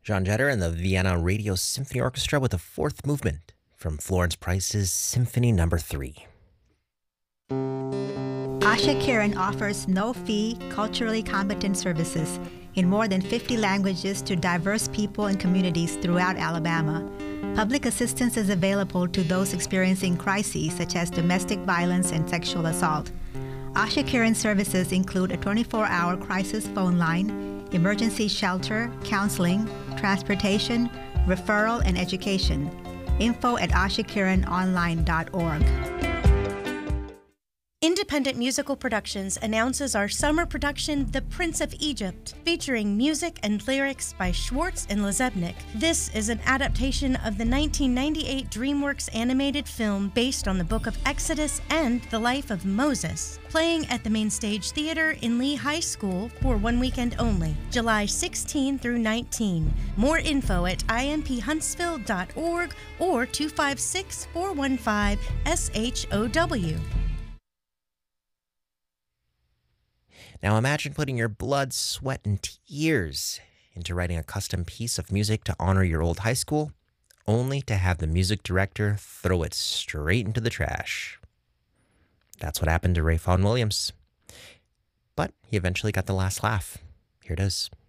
Jean Jetter and the Vienna Radio Symphony Orchestra with the fourth movement from Florence Price's Symphony No. 3. Asha Kiran offers no-fee, culturally competent services in more than 50 languages to diverse people and communities throughout Alabama. Public assistance is available to those experiencing crises such as domestic violence and sexual assault. Asha Kiran services include a 24-hour crisis phone line, emergency shelter, counseling, transportation, referral, and education. Info at ashakiranonline.org. Independent Musical Productions announces our summer production, The Prince of Egypt, featuring music and lyrics by Schwartz and Lezebnik. This is an adaptation of the 1998 DreamWorks animated film based on the Book of Exodus and the life of Moses, playing at the Main Stage Theater in Lee High School for one weekend only, July 16 through 19. More info at imphuntsville.org or 256-415-SHOW. Now imagine putting your blood, sweat, and tears into writing a custom piece of music to honor your old high school, only to have the music director throw it straight into the trash. That's what happened to Ray Vaughan Williams. But he eventually got the last laugh. Here it is.